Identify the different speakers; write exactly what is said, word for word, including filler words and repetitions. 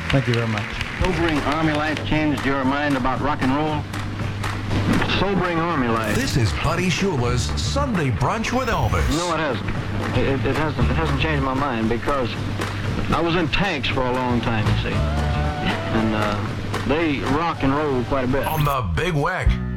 Speaker 1: Thank you very much.
Speaker 2: Sobering Army life changed your mind about rock and roll? Sobering Army life.
Speaker 3: This is Buddy Shula's Sunday Brunch with Elvis.
Speaker 2: No, it hasn't. It, it hasn't. It hasn't changed my mind because I was in tanks for a long time, you see. And uh, they rock and roll quite a bit.
Speaker 3: On the Big Weck.